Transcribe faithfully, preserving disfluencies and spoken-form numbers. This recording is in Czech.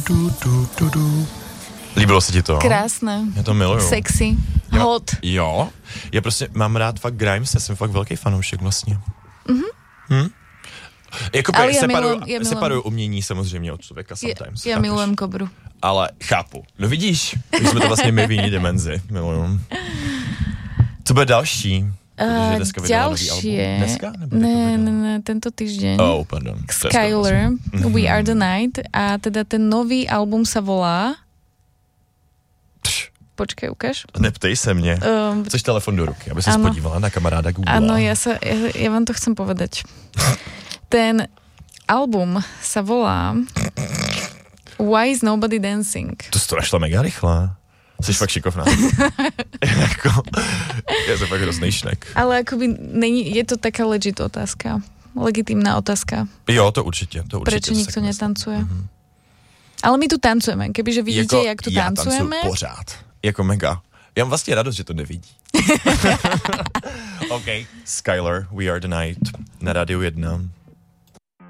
Du, du, du, du. Líbilo se ti to? Krásné. Já to miluju. Sexy. Hot. Jo. Já prostě mám rád fakt Grimes, jsem fakt velký fanoušek vlastně. Mhm. Hm? Jako Ale já separuju, milujem, já milujem. separuju umění samozřejmě od člověka sometimes. Já, já milujem Kobru. Ale chápu. No vidíš, my jsme to vlastně my v jiný dimenzi. Miluju. Co bude další? Uh, ďalšie, ne, ne, ne, tento týždeň. Oh, pardon. Skylar, mm-hmm. We Are The Night, a teda ten nový album sa volá... Pš. Počkej, ukáž. Neptej se mě. Um, Chceš telefon do ruky, aby se spodívala na kamaráda Google. Áno, ja, sa, ja, ja vám to chcem povedať. Ten album sa volá Why Is Nobody Dancing. To jsi to našla mega rychle. Jsi fakt šikovná. Jako, já jsem fakt hrozný šnek. Ale akoby není, je to taká legit otázka. Legitímna otázka. Jo, to určitě. To určitě Prečo nikto netancuje? Mm-hmm. Ale my tu tancujeme. Kebyže vidíte, jako, jak tu já tancujeme. Já pořád. Jako mega. Já mám vlastně radost, že to nevidí. OK. Skylar, We Are The Night. Na Rádiu jedna.